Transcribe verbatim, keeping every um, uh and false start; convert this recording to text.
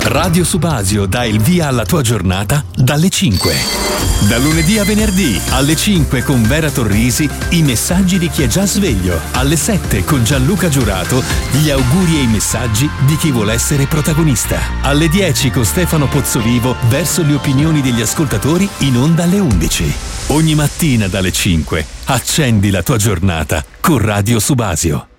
Radio Subasio dà il via alla tua giornata dalle cinque. Da lunedì a venerdì alle cinque con Vera Torrisi i messaggi di chi è già sveglio. Alle sette con Gianluca Giurato gli auguri e i messaggi di chi vuole essere protagonista. Alle dieci con Stefano Pozzovivo verso le opinioni degli ascoltatori in onda alle undici. Ogni mattina dalle cinque accendi la tua giornata con Radio Subasio.